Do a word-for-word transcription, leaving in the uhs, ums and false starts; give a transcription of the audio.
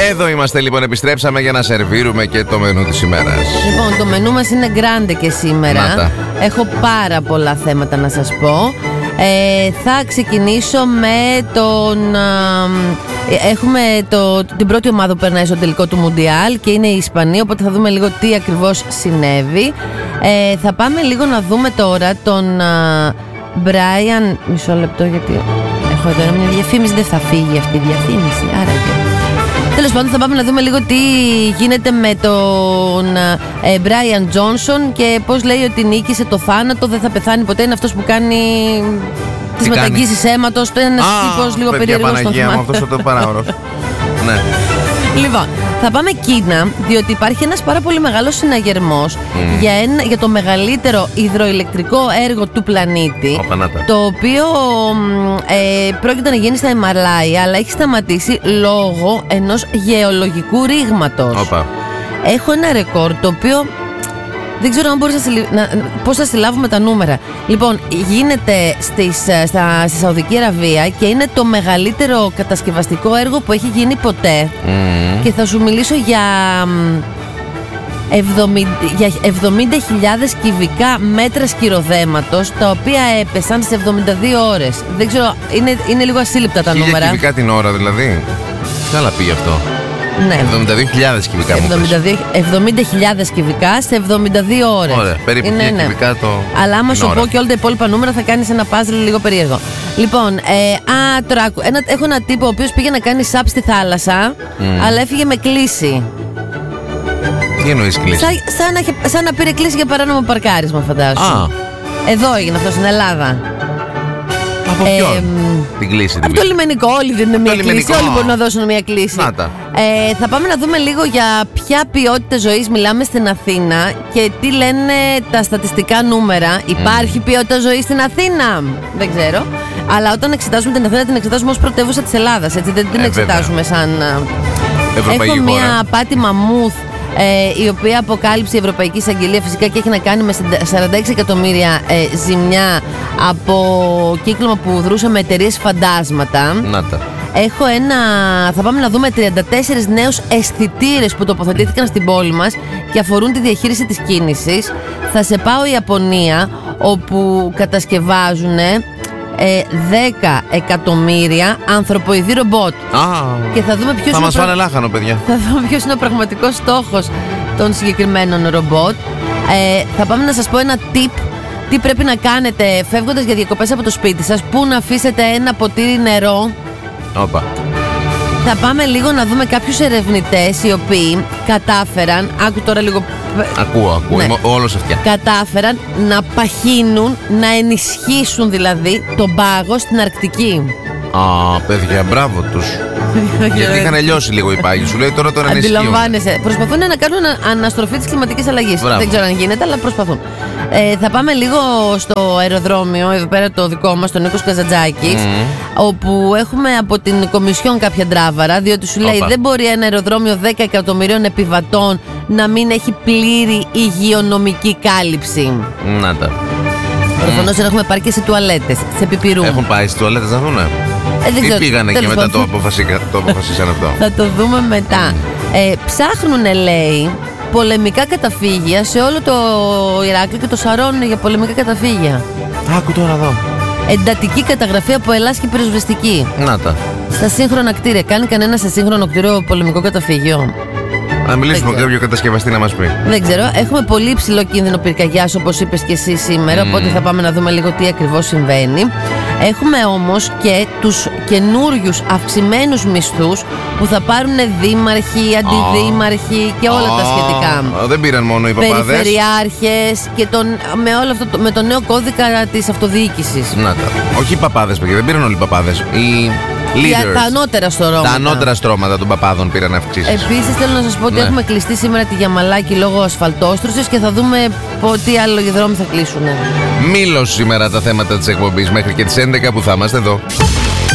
Εδώ είμαστε λοιπόν, επιστρέψαμε για να σερβίρουμε και το μενού της ημέρας. Λοιπόν, το μενού μας είναι grande και σήμερα. Μάτα. Έχω πάρα πολλά θέματα να σας πω. Ε, θα ξεκινήσω με τον... Α, έχουμε το, την πρώτη ομάδα που περνάει στο τελικό του Μουντιάλ και είναι η Ισπανία, οπότε θα δούμε λίγο τι ακριβώς συνέβη. Ε, θα πάμε λίγο να δούμε τώρα τον Μπράιαν. Μισό λεπτό, γιατί έχω εδώ μια διαφήμιση, δεν θα φύγει αυτή η διαφήμιση, άρα και... Τέλος πάντων, θα πάμε να δούμε λίγο τι γίνεται με τον Μπράιαν Τζόνσον και πώς λέει ότι νίκησε το θάνατο, δεν θα πεθάνει ποτέ. Είναι αυτός που κάνει τις μεταγγίσεις αίματος. Το είναι ένας τύπος λίγο περίεργος στον θυμάται. Αυτός το παράωρος. Ναι. Λοιπόν, θα πάμε Κίνα, διότι υπάρχει ένας πάρα πολύ μεγάλος συναγερμός mm. για, ένα, για το μεγαλύτερο υδροηλεκτρικό έργο του πλανήτη, Οπανάτα. το οποίο ε, πρόκειται να γίνει στα Ιμαλάια, αλλά έχει σταματήσει λόγω ενός γεωλογικού ρήγματος. Οπα. Έχω ένα ρεκόρ το οποίο δεν ξέρω αν μπορείς να, συλλη... να... πώς θα συλλάβουμε τα νούμερα. Λοιπόν, γίνεται στις, στα... στη Σαουδική Αραβία και είναι το μεγαλύτερο κατασκευαστικό έργο που έχει γίνει ποτέ. Mm. Και θα σου μιλήσω για, εβδομήντα χιλιάδες κυβικά μέτρα σκυροδέματος, τα οποία έπεσαν σε εβδομήντα δύο ώρες. Δεν ξέρω, είναι, είναι λίγο ασύλληπτα τα νούμερα. Χίλια κυβικά την ώρα δηλαδή. Καλά πήγε αυτό. Ναι. εβδομήντα δύο χιλιάδες κυβικά εβδομήντα χιλιάδες κυβικά σε εβδομήντα δύο ώρες. Ωραία, περίπου είναι, ναι. κυβικά το. Αλλά άμα σου πω και όλα τα υπόλοιπα νούμερα θα κάνεις ένα puzzle λίγο περίεργο. Λοιπόν, ε, α, τώρα, ένα, έχω ένα τύπο ο οποίος πήγε να κάνει σαπ στη θάλασσα, mm. αλλά έφυγε με κλίση. Τι εννοείς κλίση? Σαν, σαν, να, σαν να πήρε κλίση για παράνομο παρκάρισμα, φαντάσου. Α. Εδώ έγινε αυτό στην Ελλάδα. Από ε, ποιον την κλίση? Από το λιμενικό, όλοι δίνουν μια κλίση. Λιμενικό. Όλοι μπορούν να δώσουν μια κλίση. Ε, θα πάμε να δούμε λίγο για ποια ποιότητα ζωής μιλάμε στην Αθήνα και τι λένε τα στατιστικά νούμερα. Mm. Υπάρχει ποιότητα ζωής στην Αθήνα? Δεν ξέρω. Αλλά όταν εξετάζουμε την Αθήνα, την εξετάζουμε ως πρωτεύουσα της Ελλάδας. Έτσι, δεν την ε, εξετάζουμε βέβαια. σαν. Ευρωπαϊκή Έχω χώρα. μια Πάτη Μαμούθ, Ε, η οποία αποκάλυψε η Ευρωπαϊκή Εισαγγελία, φυσικά, και έχει να κάνει με σαράντα έξι εκατομμύρια ε, ζημιά από κύκλωμα που δρούσε με εταιρείες φαντάσματα. Να τα. Έχω ένα. Θα πάμε να δούμε τριάντα τέσσερις νέους αισθητήρες που τοποθετήθηκαν στην πόλη μας και αφορούν τη διαχείριση της κίνησης. Θα σε πάω Ιαπωνία, όπου κατασκευάζουν Ε, δέκα εκατομμύρια ανθρωποειδή ρομπότ. Ah, και θα δούμε ποιος θα μας πρα... φάνε λάχανο, παιδιά. Θα δούμε ποιος είναι ο πραγματικός στόχος των συγκεκριμένων ρομπότ. ε, Θα πάμε να σας πω ένα tip. Τι πρέπει να κάνετε φεύγοντας για διακοπές από το σπίτι σας. Πού να αφήσετε ένα ποτήρι νερό. Όπα. Θα πάμε λίγο να δούμε κάποιους ερευνητές οι οποίοι κατάφεραν. Άκου τώρα λίγο. Ακούω, ακούω, ναι. Είμαι όλος αυτιά. Κατάφεραν να παχύνουν, να ενισχύσουν δηλαδή τον πάγο στην Αρκτική. Α, παιδιά, μπράβο τους. Γιατί είχαν λιώσει λίγο οι πάγοι. Σου λέει τώρα τον ενισχύουν. Αντιλαμβάνεσαι. Προσπαθούν να κάνουν αναστροφή της κλιματικής αλλαγής. Δεν ξέρω αν γίνεται, αλλά προσπαθούν. Ε, θα πάμε λίγο στο αεροδρόμιο, εδώ πέρα το δικό μας, τον Νίκος Καζαντζάκης, mm. όπου έχουμε από την Κομισιόν κάποια ντράβαρα, διότι σου λέει Οπα. δεν μπορεί ένα αεροδρόμιο δέκα εκατομμυρίων επιβατών να μην έχει πλήρη υγειονομική κάλυψη. Να τα. Προφανώς δεν έχουμε πάρει και σε τουαλέτες, σε πιπιρούν. Έχουν πάει στις τουαλέτες να δούνε. Ε, δεν Ή ξέρω, πήγανε και μετά το, αποφασίκα, το αποφασίσαν αυτό. Θα το δούμε μετά. Ε, ψάχνουνε, λέει, πολεμικά καταφύγια σε όλο το Ηράκλειο και το σαρώνουν για πολεμικά καταφύγια. Άκου τώρα εδώ. Εντατική καταγραφή από Ελλάς και πυροσβεστική. Να τα. Στα σύγχρονα κτίρια. Κάνει κανένα σε σύγχρονο κτίριο πολεμικό καταφύγιο? Να μιλήσουμε με κάποιο κατασκευαστή να μας πει. Δεν ξέρω. Έχουμε πολύ υψηλό κίνδυνο πυρκαγιάς, όπως είπες και εσύ σήμερα. Mm. Οπότε θα πάμε να δούμε λίγο τι ακριβώς συμβαίνει. Έχουμε όμως και τους καινούριους αυξημένους μισθούς που θα πάρουν δήμαρχοι, αντιδήμαρχοι και όλα oh. τα σχετικά. Oh. Δεν πήραν μόνο οι παπάδες. Περιφερειάρχες και τον, με, όλο αυτό, με το νέο κώδικα της αυτοδιοίκησης. Να τα. Όχι οι παπάδες, παιδιά. Δεν πήραν όλοι οι παπάδες. Οι leaders. Τα ανώτερα στρώματα. Τα ανώτερα στρώματα των παπάδων πήραν αυξήσεις. Επίσης θέλω να σας πω ότι ναι. έχουμε κλειστεί σήμερα τη Γιαμαλάκη λόγω ασφαλτόστρωσης και θα δούμε τι άλλο δρόμοι θα κλείσουν. Μήλος σήμερα τα θέματα της εκπομπής μέχρι και τις έντεκα που θα είμαστε εδώ.